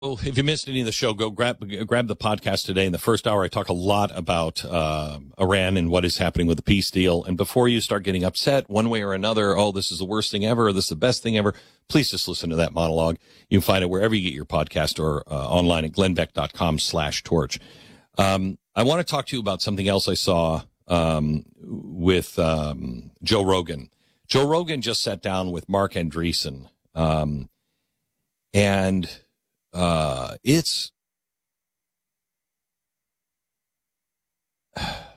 Well, if you missed any of the show, go grab the podcast today. In the first hour, I talk a lot about Iran and what is happening with the peace deal. And before you start getting upset one way or another, oh, this is the worst thing ever, or this is the best thing ever, please just listen to that monologue. You can find it wherever you get your podcast or online at glennbeck.com/torch. I want to talk to you about something else I saw with Joe Rogan. Joe Rogan just sat down with Mark Andreessen, and it's I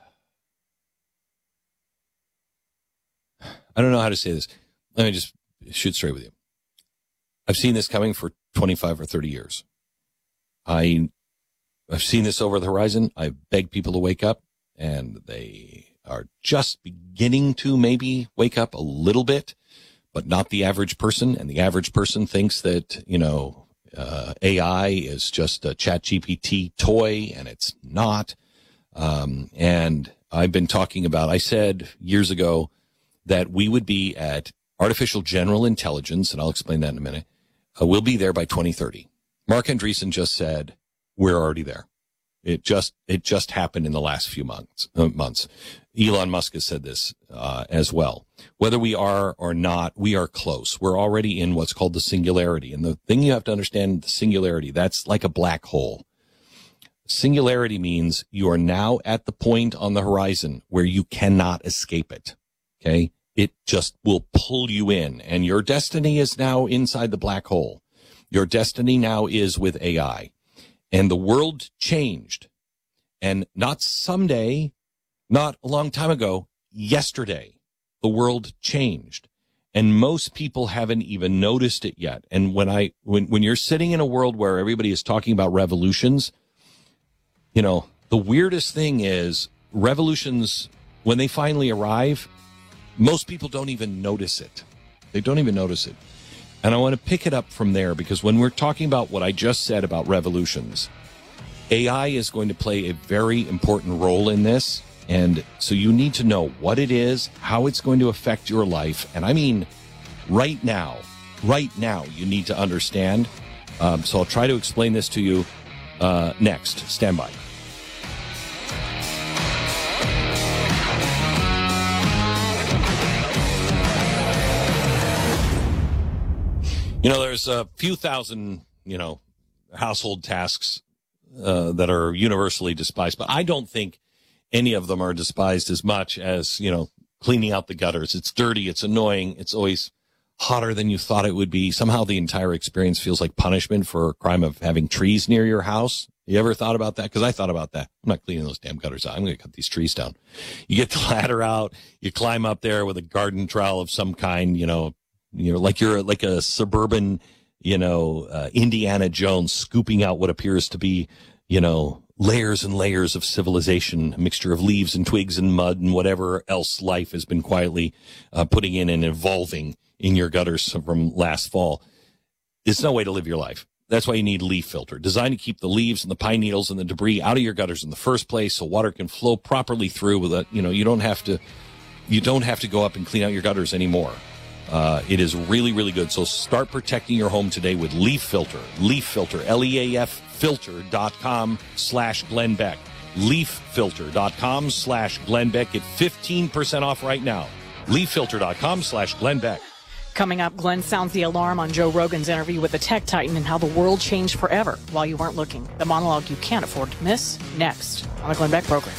don't know how to say this. Let me just shoot straight with you. I've seen this coming for 25 or 30 years. I've seen this over the horizon. I've begged people to wake up, and they are just beginning to maybe wake up a little bit, but not the average person. And the average person thinks that, AI is just a ChatGPT toy, and it's not. And I've been talking about, I said years ago that we would be at artificial general intelligence, and I'll explain that in a minute. We'll be there by 2030. Mark Andreessen just said, we're already there. It just happened in the last few months. Elon Musk has said this as well. Whether we are or not, we are close. We're already in what's called the singularity. And the thing you have to understand, the singularity, that's like a black hole. Singularity means you are now at the point on the horizon where you cannot escape it. Okay? It just will pull you in. And your destiny is now inside the black hole. Your destiny now is with AI. And the world changed. And not someday, not a long time ago, yesterday, the world changed. And most people haven't even noticed it yet. And when you're sitting in a world where everybody is talking about revolutions, the weirdest thing is revolutions, when they finally arrive, most people don't even notice it. They don't even notice it. And I want to pick it up from there, because when we're talking about what I just said about revolutions, AI is going to play a very important role in this. And so you need to know what it is, how it's going to affect your life. And I mean, right now, you need to understand. So I'll try to explain this to you next. Stand by. There's a few thousand, household tasks that are universally despised, but I don't think any of them are despised as much as, cleaning out the gutters. It's dirty. It's annoying. It's always hotter than you thought it would be. Somehow the entire experience feels like punishment for a crime of having trees near your house. You ever thought about that? Because I thought about that. I'm not cleaning those damn gutters out. I'm going to cut these trees down. You get the ladder out. You climb up there with a garden trowel of some kind, you're like a suburban, Indiana Jones scooping out what appears to be, layers and layers of civilization, a mixture of leaves and twigs and mud and whatever else life has been quietly putting in and evolving in your gutters from last fall. It's no way to live your life. That's why you need Leaf Filter, designed to keep the leaves and the pine needles and the debris out of your gutters in the first place, so water can flow properly through. You don't have to go up and clean out your gutters anymore. It is really, really good. So start protecting your home today with Leaf Filter. Leaf Filter, LEAF filter.com/Glenn Beck. LeafFilter.com/Glenn Beck. Get 15% off right now. LeafFilter.com/Glenn Beck. Coming up, Glenn sounds the alarm on Joe Rogan's interview with the tech titan and how the world changed forever while you weren't looking. The monologue you can't afford to miss, next on the Glenn Beck program.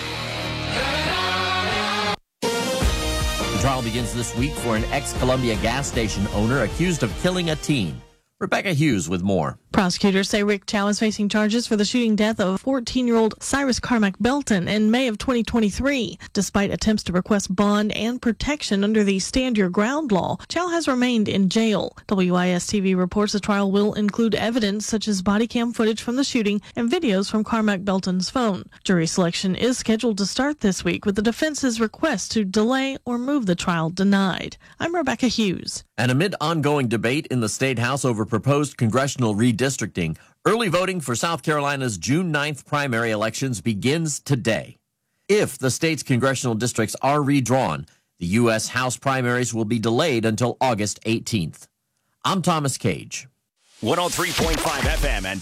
The trial begins this week for an ex-Columbia gas station owner accused of killing a teen. Rebecca Hughes with more. Prosecutors say Rick Chow is facing charges for the shooting death of 14-year-old Cyrus Carmack Belton in May of 2023. Despite attempts to request bond and protection under the Stand Your Ground law, Chow has remained in jail. WIS-TV reports the trial will include evidence such as body cam footage from the shooting and videos from Carmack Belton's phone. Jury selection is scheduled to start this week, with the defense's request to delay or move the trial denied. I'm Rebecca Hughes. And amid ongoing debate in the State House over proposed congressional redistricting, early voting for South Carolina's June 9th primary elections begins today. If the state's congressional districts are redrawn, the U.S. House primaries will be delayed until August 18th. I'm Thomas Cage. 103.5 FM and